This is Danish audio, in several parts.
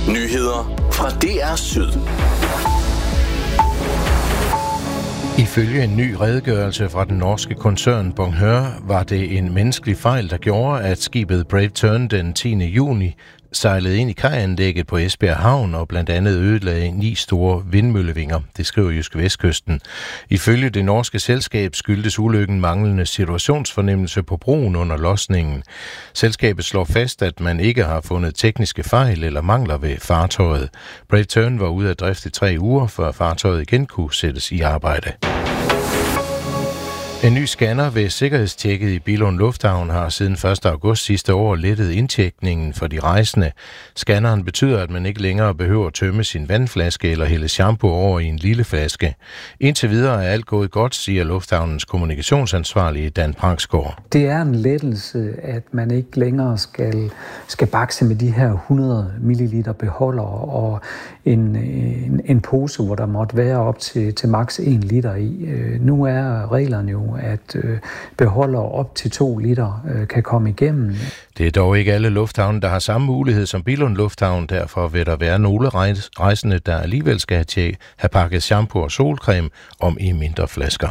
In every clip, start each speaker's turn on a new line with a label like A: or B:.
A: Nyheder fra DR Syd.
B: Ifølge en ny redegørelse fra den norske koncern Bonheur var det en menneskelig fejl, der gjorde, at skibet Brave Tern den 10. juni sejlede ind i kajanlægget på Esbjerg Havn og blandt andet ødelagde 9 store vindmøllevinger, det skriver JydskeVestkysten. Ifølge det norske selskab skyldtes ulykken manglende situationsfornemmelse på broen under losningen. Selskabet slår fast, at man ikke har fundet tekniske fejl eller mangler ved fartøjet. Brave Tern var ude af drift i 3 uger, før fartøjet igen kunne sættes i arbejde. En ny scanner ved sikkerhedstjekket i Billund Lufthavn har siden 1. august sidste år lettet indtjekningen for de rejsende. Scanneren betyder, at man ikke længere behøver at tømme sin vandflaske eller hælde shampoo over i en lille flaske. Indtil videre er alt gået godt, siger Lufthavnens kommunikationsansvarlige Dan Prangsgaard.
C: Det er en lettelse, at man ikke længere skal bakse med de her 100 ml beholder og en pose, hvor der måtte være op til maks 1 liter i. Nu er reglerne jo, at beholder op til 2 liter kan komme igennem.
B: Det er dog ikke alle lufthavne, der har samme mulighed som Billund Lufthavn. Derfor vil der være nogle rejsende, der alligevel skal have pakket shampoo og solcreme om i mindre flasker.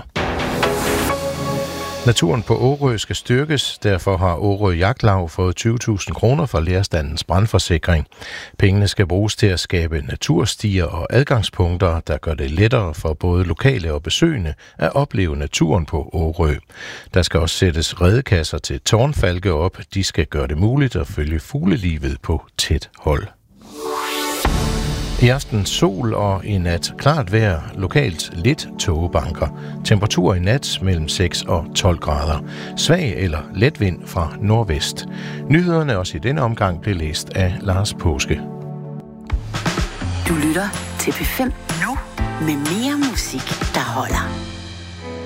B: Naturen på Årø skal styrkes, derfor har Årø Jagtlag fået 20.000 kroner fra Lærerstandens brandforsikring. Pengene skal bruges til at skabe naturstier og adgangspunkter, der gør det lettere for både lokale og besøgende at opleve naturen på Årø. Der skal også sættes redekasser til tårnfalke op. De skal gøre det muligt at følge fuglelivet på tæt hold. I aften sol og i nat klart vejr, lokalt lidt tågebanker. Temperatur i nat mellem 6 og 12 grader. Svag eller let vind fra nordvest. Nyhederne også i denne omgang blev læst af Lars Påske.
D: Du lytter til P5 nu med mere musik, der holder.